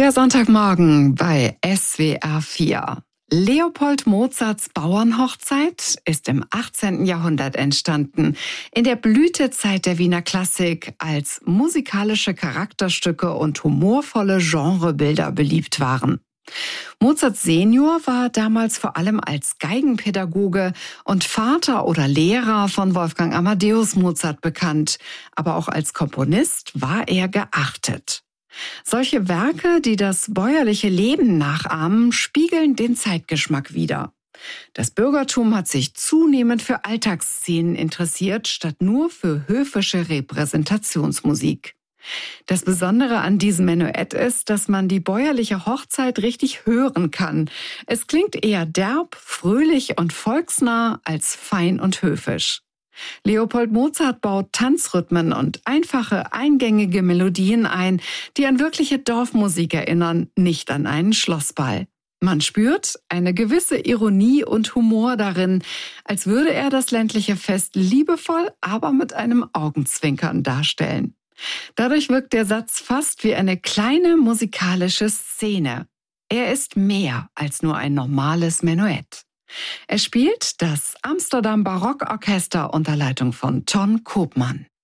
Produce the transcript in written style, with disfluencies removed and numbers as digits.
Der Sonntagmorgen bei SWR 4. Leopold Mozarts Bauernhochzeit ist im 18. Jahrhundert entstanden, in der Blütezeit der Wiener Klassik, als musikalische Charakterstücke und humorvolle Genrebilder beliebt waren. Mozart Senior war damals vor allem als Geigenpädagoge und Vater oder Lehrer von Wolfgang Amadeus Mozart bekannt, aber auch als Komponist war er geachtet. Solche Werke, die das bäuerliche Leben nachahmen, spiegeln den Zeitgeschmack wider. Das Bürgertum hat sich zunehmend für Alltagsszenen interessiert, statt nur für höfische Repräsentationsmusik. Das Besondere an diesem Menuett ist, dass man die bäuerliche Hochzeit richtig hören kann. Es klingt eher derb, fröhlich und volksnah als fein und höfisch. Leopold Mozart baut Tanzrhythmen und einfache, eingängige Melodien ein, die an wirkliche Dorfmusik erinnern, nicht an einen Schlossball. Man spürt eine gewisse Ironie und Humor darin, als würde er das ländliche Fest liebevoll, aber mit einem Augenzwinkern darstellen. Dadurch wirkt der Satz fast wie eine kleine musikalische Szene. Er ist mehr als nur ein normales Menuett. Es spielt das Amsterdam Barockorchester unter Leitung von Ton Koopman.